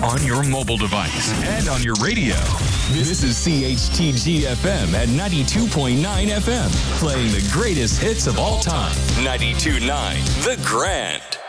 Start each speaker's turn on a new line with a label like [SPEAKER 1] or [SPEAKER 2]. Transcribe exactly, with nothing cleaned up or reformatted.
[SPEAKER 1] on your mobile device and on your radio. This is C H T G F M at ninety-two point nine F M, playing the greatest hits of all time. ninety-two point nine The Grand.